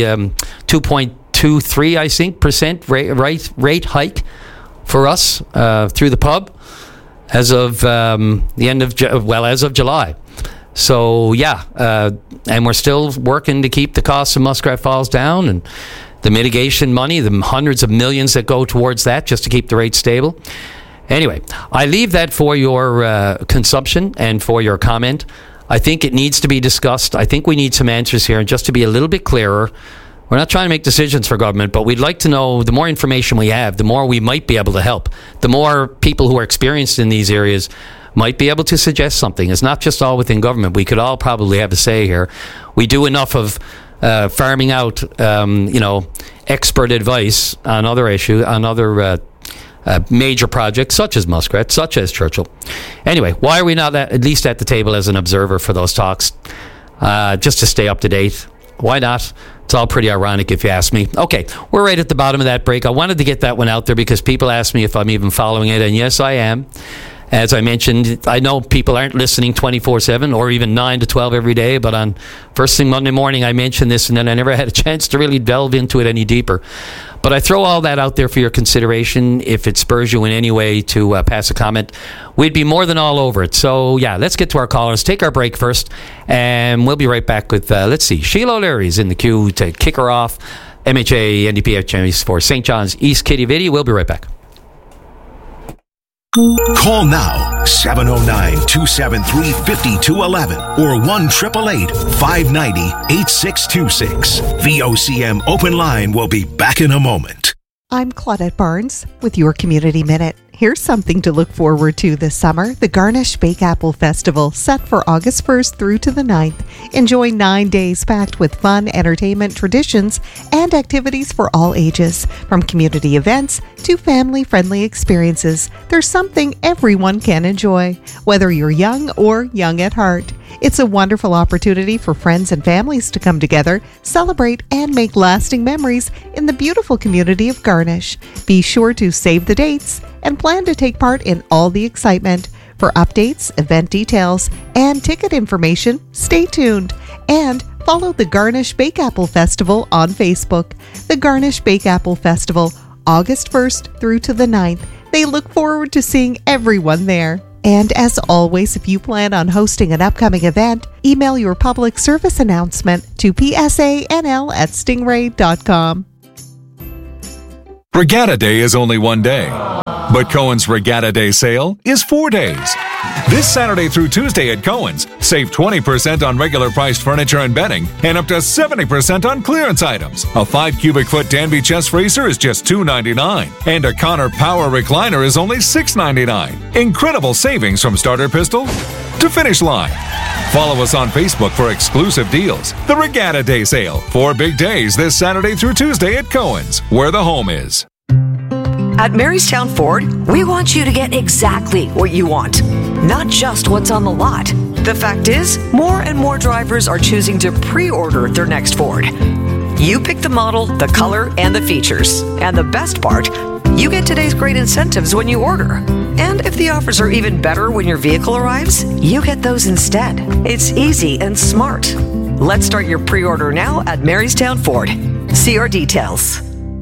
[SPEAKER 12] 2.23, I think, percent rate hike for us through the pub as of as of July. So, and we're still working to keep the costs of Muskrat Falls down and the mitigation money, the hundreds of millions that go towards that just to keep the rate stable. Anyway, I leave that for your consumption and for your comment. I think it needs to be discussed. I think we need some answers here. And just to be a little bit clearer, we're not trying to make decisions for government, but we'd like to know the more information we have, the more we might be able to help. The more people who are experienced in these areas might be able to suggest something. It's not just all within government. We could all probably have a say here. We do enough of farming out, expert advice on other issues, on other major projects such as Muskrat, such as Churchill. Anyway, why are we not at least at the table as an observer for those talks, just to stay up to date? Why not? It's all pretty ironic if you ask me. Okay, we're right at the bottom of that break. I wanted to get that one out there because people ask me if I'm even following it, and yes, I am. As I mentioned, I know people aren't listening 24/7 or even 9 to 12 every day, but on first thing Monday morning, I mentioned this, and then I never had a chance to really delve into it any deeper. But I throw all that out there for your consideration. If it spurs you in any way to pass a comment, we'd be more than all over it. So, let's get to our callers. Take our break first, and we'll be right back with, Sheila O'Leary's in the queue to kick her off. MHA NDPH for St. John's East Kitty Vitty. We'll be right back.
[SPEAKER 6] Call now 709-273-5211 or 1-888-590-8626. VOCM Open Line will be back in a moment.
[SPEAKER 5] I'm Claudette Barnes with your Community Minute. Here's something to look forward to this summer. The Garnish Bake Apple Festival, set for August 1st through to the 9th. Enjoy 9 days packed with fun, entertainment, traditions, and activities for all ages. From community events to family-friendly experiences, there's something everyone can enjoy, whether you're young or young at heart. It's a wonderful opportunity for friends and families to come together, celebrate, and make lasting memories in the beautiful community of Garnish. Be sure to save the dates and plan to take part in all the excitement. For updates, event details, and ticket information, stay tuned. And follow the Garnish Bake Apple Festival on Facebook. The Garnish Bake Apple Festival, August 1st through to the 9th. They look forward to seeing everyone there. And as always, if you plan on hosting an upcoming event, email your public service announcement to psanl@stingray.com.
[SPEAKER 20] Regatta Day is only one day, but Cohen's Regatta Day sale is 4 days. This Saturday through Tuesday at Cohen's, save 20% on regular priced furniture and bedding and up to 70% on clearance items. A 5 cubic foot Danby chest racer is just $2.99 and a Connor Power recliner is only $6.99. Incredible savings from starter pistol to finish line. Follow us on Facebook for exclusive deals. The Regatta Day sale, 4 big days this Saturday through Tuesday at Cohen's, where the home is.
[SPEAKER 4] At Marystown Ford, we want you to get exactly what you want, not just what's on the lot. The fact is, more and more drivers are choosing to pre-order their next Ford. You pick the model, the color, and the features. And the best part, you get today's great incentives when you order. And if the offers are even better when your vehicle arrives, you get those instead. It's easy and smart. Let's start your pre-order now at Marystown Ford. See our details.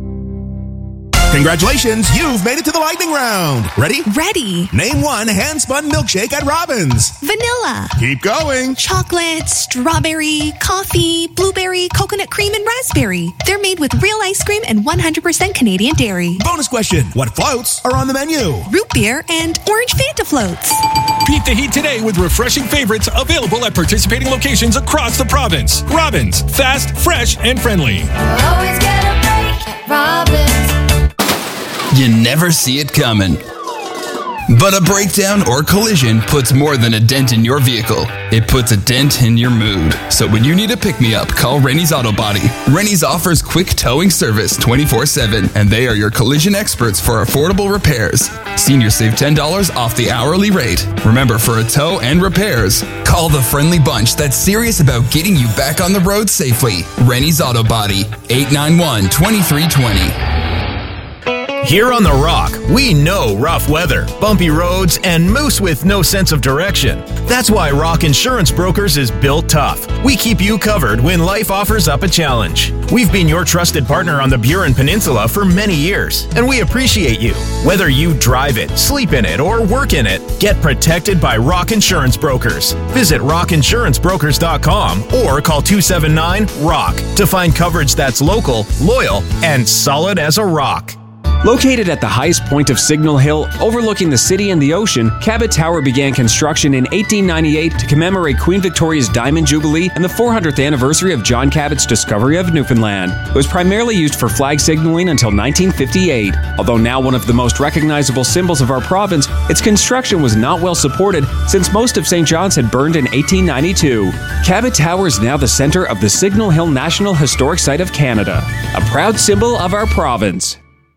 [SPEAKER 21] Congratulations, you've made it to the lightning round. Ready?
[SPEAKER 22] Ready.
[SPEAKER 21] Name one hand-spun milkshake at Robbins.
[SPEAKER 22] Vanilla.
[SPEAKER 21] Keep going.
[SPEAKER 22] Chocolate, strawberry, coffee, blueberry, coconut cream, and raspberry. They're made with real ice cream and 100% Canadian dairy.
[SPEAKER 21] Bonus question. What floats are on the menu?
[SPEAKER 22] Root beer and orange Fanta floats.
[SPEAKER 23] Beat the heat today with refreshing favorites available at participating locations across the province. Robbins. Fast, fresh, and friendly.
[SPEAKER 24] Always get a break at Robbins.
[SPEAKER 14] You never see it coming. But a breakdown or collision puts more than a dent in your vehicle. It puts a dent in your mood. So when you need a pick-me-up, call Rennie's Auto Body. Rennie's offers quick towing service 24/7, and they are your collision experts for affordable repairs. Seniors save $10 off the hourly rate. Remember, for a tow and repairs, call the friendly bunch that's serious about getting you back on the road safely. Rennie's Auto Body, 891-2320.
[SPEAKER 18] Here on The Rock, we know rough weather, bumpy roads, and moose with no sense of direction. That's why Rock Insurance Brokers is built tough. We keep you covered when life offers up a challenge. We've been your trusted partner on the Burin Peninsula for many years, and we appreciate you. Whether you drive it, sleep in it, or work in it, get protected by Rock Insurance Brokers. Visit rockinsurancebrokers.com or call 279-ROCK to find coverage that's local, loyal, and solid as a rock.
[SPEAKER 25] Located at the highest point of Signal Hill, overlooking the city and the ocean, Cabot Tower began construction in 1898 to commemorate Queen Victoria's Diamond Jubilee and the 400th anniversary of John Cabot's discovery of Newfoundland. It was primarily used for flag signaling until 1958. Although now one of the most recognizable symbols of our province, its construction was not well supported since most of St. John's had burned in 1892. Cabot Tower is now the center of the Signal Hill National Historic Site of Canada, a proud symbol of our province.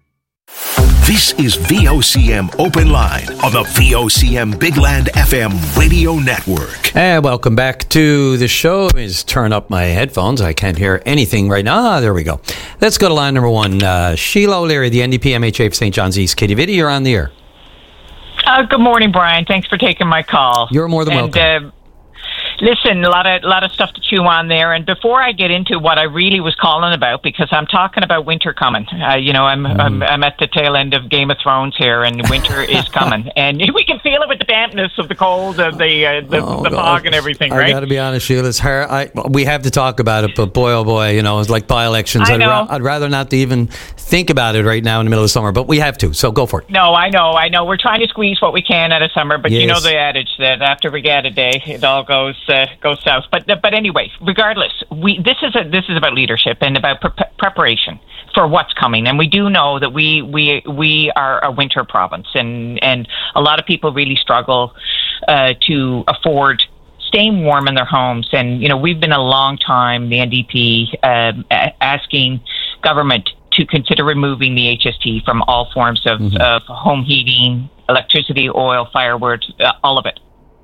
[SPEAKER 6] This is VOCM Open Line on the VOCM Big Land FM radio network.
[SPEAKER 12] And welcome back to the show. Let me just turn up my headphones. I can't hear anything right now. There we go. Let's go to line number one. Sheila O'Leary, the NDP MHA of St. John's East. Kitty Vitti, you're on the air.
[SPEAKER 26] Good morning, Brian. Thanks for taking my call.
[SPEAKER 12] You're more than welcome.
[SPEAKER 1] Listen, a lot of stuff to chew on there. And before I get into what I really was calling about, because I'm talking about winter coming. I'm at the tail end of Game of Thrones here, and winter is coming, and we can feel it with the dampness of the cold, of the fog, and everything. Right?
[SPEAKER 12] I got to be honest, Sheila. It's hard. We have to talk about it, but boy, oh boy, it's like by-elections. I'd rather not to even think about it right now in the middle of summer, but we have to. So go for it.
[SPEAKER 1] No, I know. We're trying to squeeze what we can out of summer, but you know the adage that after Regatta Day, it all goes south. But anyway, regardless, this is about leadership and about preparation for what's coming. And we do know that we are a winter province, and a lot of people really struggle to afford staying warm in their homes. And we've been a long time, the NDP, asking government to consider removing the HST from all forms of home heating, electricity, oil, firewood, all of it.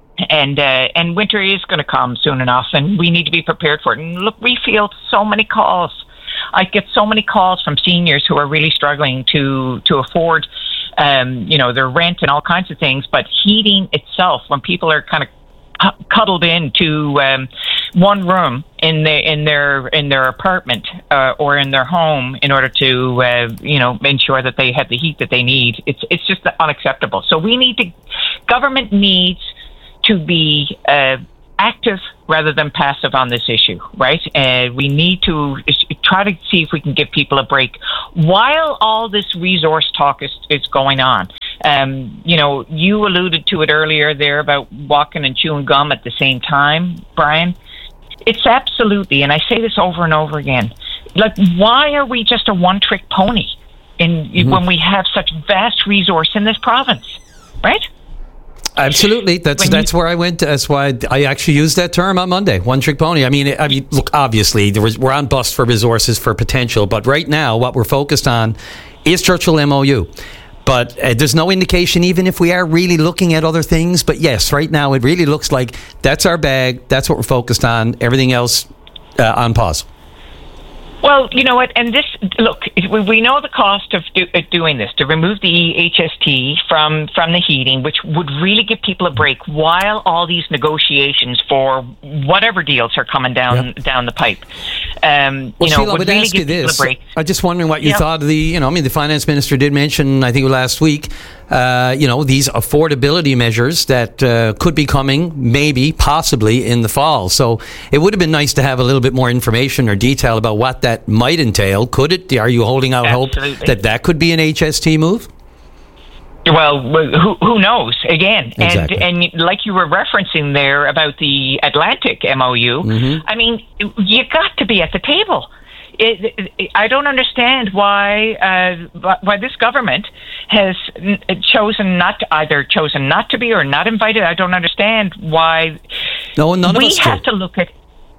[SPEAKER 1] And winter is going to come soon enough, and we need to be prepared for it. And look, we field so many calls. I get so many calls from seniors who are really struggling to afford, their rent and all kinds of things. But heating itself, when people are kind of cuddled into one room in their apartment or in their home in order to ensure that they have the heat that they need, it's just unacceptable. So government needs to be active rather than passive on this issue, right? We need to try to see if we can give people a break while all this resource talk is going on. You alluded to it earlier there about walking and chewing gum at the same time, Brian. It's absolutely, and I say this over and over again, like, why are we just a one-trick pony when we have such vast resource in this province, right?
[SPEAKER 12] Absolutely. That's where I went. That's why I actually used that term on Monday. One trick pony. I mean, look, obviously we're on bust for resources, for potential, but right now what we're focused on is Churchill MOU. But there's no indication, even if we are really looking at other things. But yes, right now it really looks like that's our bag. That's what we're focused on. Everything else on pause.
[SPEAKER 1] Well, you know what, and we know the cost of doing this, to remove the HST from the heating, which would really give people a break while all these negotiations for whatever deals are coming down the pipe.
[SPEAKER 12] Sheila, would really give people a break. I'm just wondering what you thought of the finance minister did mention, I think last week, these affordability measures that could be coming, maybe, possibly in the fall. So it would have been nice to have a little bit more information or detail about what that might entail. Could it? Are you holding out hope that could be an HST move?
[SPEAKER 1] Well, who knows? Again,
[SPEAKER 12] exactly.
[SPEAKER 1] and like you were referencing there about the Atlantic MOU, I mean, you got to be at the table. I don't understand why this government has chosen not to be or not invited. I don't understand why.
[SPEAKER 12] No, none of us do.
[SPEAKER 1] We have to look at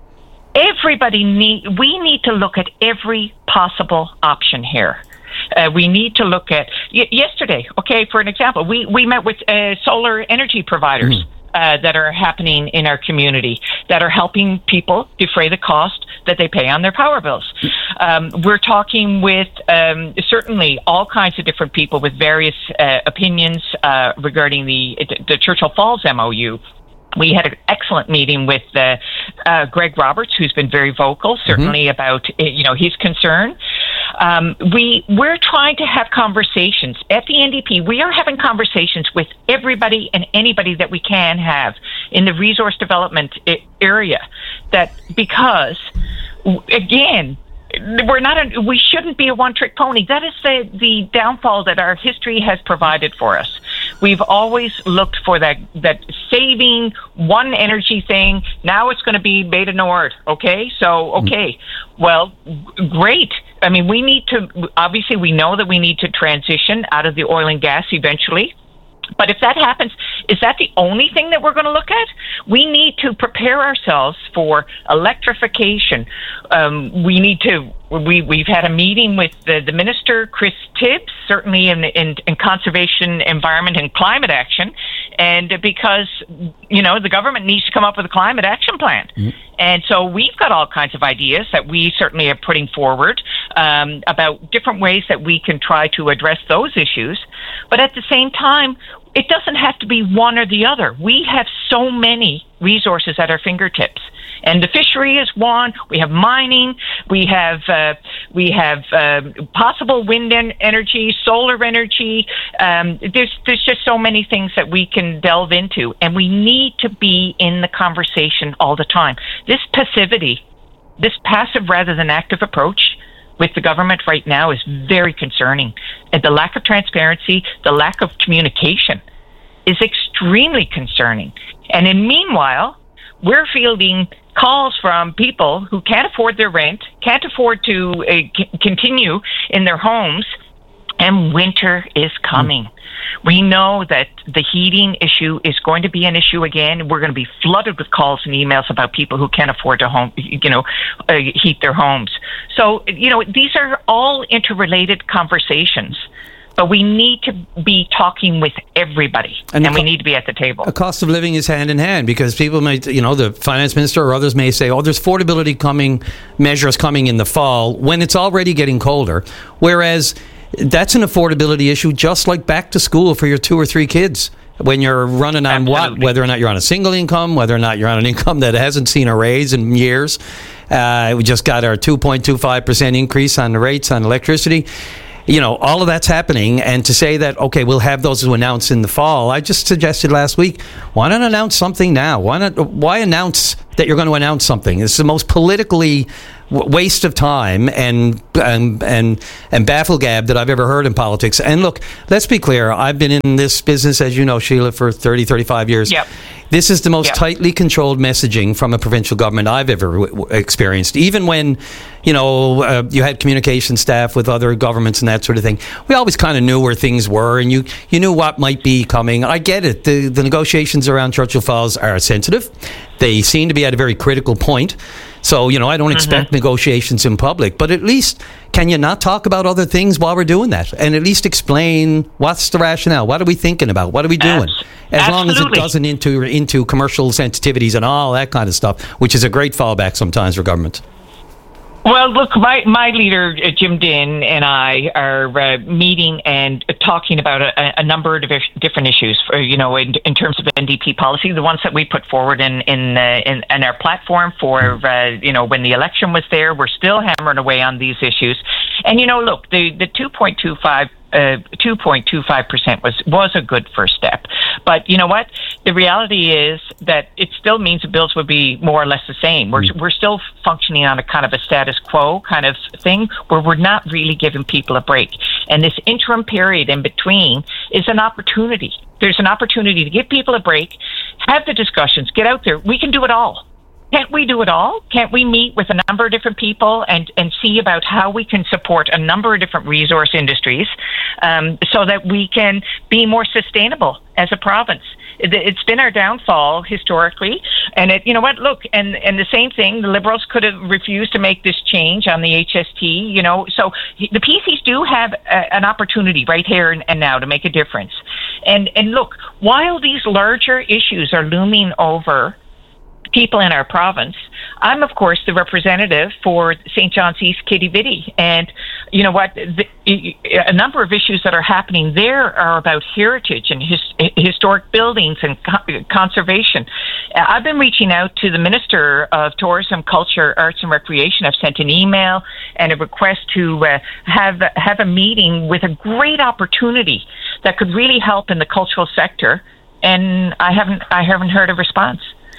[SPEAKER 1] we need to look at every possible option here. We need to look at yesterday. Okay, for an example, we met with solar energy providers that are happening in our community that are helping people defray the cost that they pay on their power bills. We're talking with certainly all kinds of different people with various opinions regarding the Churchill Falls MOU. We had an excellent meeting with Greg Roberts, who's been very vocal, certainly about his concern. We're trying to have conversations at the NDP. We are having conversations with everybody and anybody that we can have in the resource development area. Because again, we shouldn't be a one-trick pony. That is the downfall that our history has provided for us. We've always looked for that saving one energy thing. Now it's going to be Beta Nord. Okay, so well, great. I mean, we know that we need to transition out of the oil and gas eventually. But if that happens, is that the only thing that we're going to look at? We need to prepare ourselves for electrification. We've had a meeting with the Minister, Chris Tibbs, certainly in conservation, environment, and climate action. And because, the government needs to come up with a climate action plan. And so we've got all kinds of ideas that we certainly are putting forward about different ways that we can try to address those issues. But at the same time, it doesn't have to be one or the other. We have so many resources at our fingertips. And the fishery is one. We have mining. We have possible wind energy, solar energy. There's just so many things that we can delve into, and we need to be in the conversation all the time. This passivity, this passive rather than active approach with the government right now is very concerning. And the lack of transparency, the lack of communication is extremely concerning. And in meanwhile, we're fielding calls from people who can't afford their rent, can't afford to continue in their homes, and winter is coming. We know that the heating issue is going to be an issue again. We're going to be flooded with calls and emails about people who can't afford to heat their homes. So, these are all interrelated conversations. But we need to be talking with everybody, and we need to be at the table.
[SPEAKER 12] The cost of living is hand in hand, because people might, the finance minister or others may say, there's affordability measures coming in the fall when it's already getting colder. Whereas that's an affordability issue, just like back to school for your 2 or 3 kids. When you're running on whether or not you're on a single income, whether or not you're on an income that hasn't seen a raise in years. We just got our 2.25% increase on the rates on electricity. All of that's happening, and to say that, okay, we'll have those to announce in the fall, I just suggested last week, why not announce something now? Why announce that you're going to announce something? It's the most politically waste of time and bafflegab that I've ever heard in politics. And look, let's be clear, I've been in this business, as you know, Sheila, for 30, 35 years.
[SPEAKER 1] Yep.
[SPEAKER 12] This is the most tightly controlled messaging from a provincial government I've ever experienced. Even when, you had communication staff with other governments and that sort of thing, we always kind of knew where things were, and you knew what might be coming. I get it. The negotiations around Churchill Falls are sensitive. They seem to be at a very critical point. So, I don't expect negotiations in public, but at least can you not talk about other things while we're doing that? And at least explain what's the rationale? What are we thinking about? What are we doing? As long as it doesn't into commercial sensitivities and all that kind of stuff, which is a great fallback sometimes for government.
[SPEAKER 1] Well, look, my leader, Jim Dinn, and I are meeting and talking about a number of different issues, in terms of NDP policy, the ones that we put forward in our platform for, when the election was there. We're still hammering away on these issues. And, look, the 2.25% was a good first step. But you know what? The reality is that it still means the bills would be more or less the same. We're still functioning on a kind of a status quo kind of thing where we're not really giving people a break. And this interim period in between is an opportunity. There's an opportunity to give people a break, have the discussions, get out there. We can do it all. Can't we do it all? Can't we meet with a number of different people and see about how we can support a number of different resource industries so that we can be more sustainable as a province? It's been our downfall historically. And you know what? Look, and the same thing, the Liberals could have refused to make this change on the HST, So the PCs do have an opportunity right here and now to make a difference. And look, while these larger issues are looming over people in our province, I'm, of course, the representative for St. John's East Kitty Vitty. And you know what? A number of issues that are happening there are about heritage and historic buildings and conservation. I've been reaching out to the Minister of Tourism, Culture, Arts and Recreation. I've sent an email and a request to have a meeting with a great opportunity that could really help in the cultural sector. And I haven't heard a response.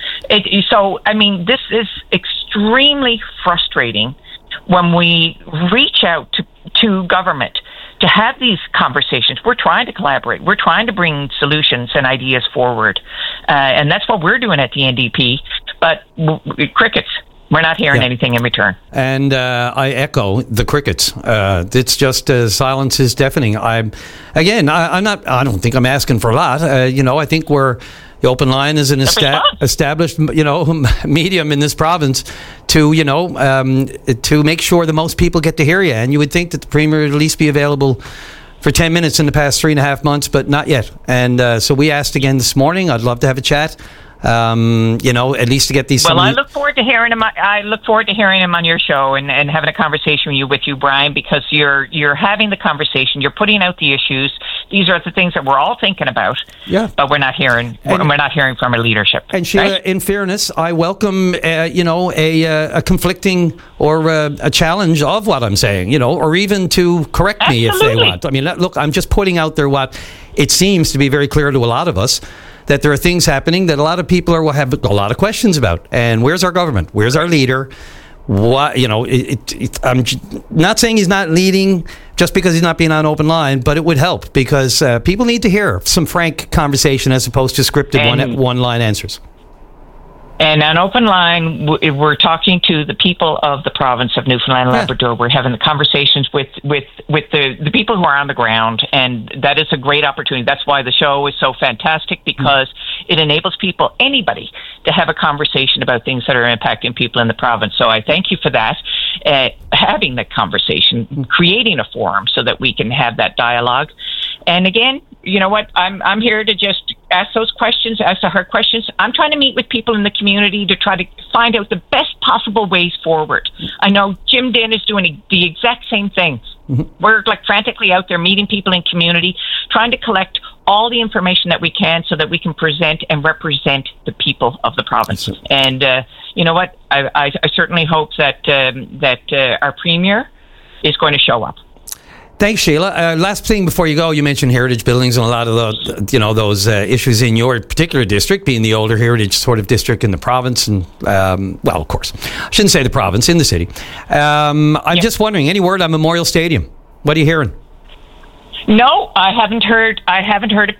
[SPEAKER 1] This is extremely frustrating when we reach out to government to have these conversations. We're trying to collaborate. We're trying to bring solutions and ideas forward. And that's what we're doing at the NDP. But crickets. We're not hearing anything in return. And
[SPEAKER 12] I echo the crickets. It's just silence is deafening. I don't think I'm asking for a lot. I think the Open Line is an established, medium in this province to make sure the most people get to hear you. And you would think that the Premier would at least be available for 10 minutes in the past 3.5 months, but not yet. And so we asked again this morning. I'd love to have a chat. At least to get these.
[SPEAKER 1] Well, I look forward to hearing him. I look forward to hearing him on your show and having a conversation with you, Brian, because you're having the conversation. You're putting out the issues. These are the things that we're all thinking about.
[SPEAKER 12] Yeah.
[SPEAKER 1] But we're not hearing. We're not hearing from our leadership.
[SPEAKER 12] And Sheila, in fairness, I welcome a conflicting or a challenge of what I'm saying. Or even to correct me if they want. I mean, look, I'm just putting out there what it seems to be very clear to a lot of us, that there are things happening that a lot of people will have a lot of questions about. And where's our government? Where's our leader? What I'm not saying he's not leading just because he's not being on Open Line, but it would help because people need to hear some frank conversation as opposed to scripted one-line answers.
[SPEAKER 1] And on Open Line, we're talking to the people of the province of Newfoundland and Labrador. We're having the conversations with the people who are on the ground, and that is a great opportunity. That's why the show is so fantastic, because it enables people, anybody, to have a conversation about things that are impacting people in the province. So I thank you for that, having that conversation, creating a forum so that we can have that dialogue. And again, you know what? I'm here to just ask those questions, ask the hard questions. I'm trying to meet with people in the community to try to find out the best possible ways forward. I know Jim Dinn is doing the exact same thing. Mm-hmm. We're frantically out there meeting people in community, trying to collect all the information that we can so that we can present and represent the people of the province. And you know what? I certainly hope that our Premier is going to show up.
[SPEAKER 12] Thanks, Sheila. Last thing before you go, you mentioned heritage buildings and a lot of those issues in your particular district, being the older heritage sort of district in the province, and of course, I shouldn't say the province, in the city. I'm just wondering, any word on Memorial Stadium? What are you hearing?
[SPEAKER 1] No, I haven't heard a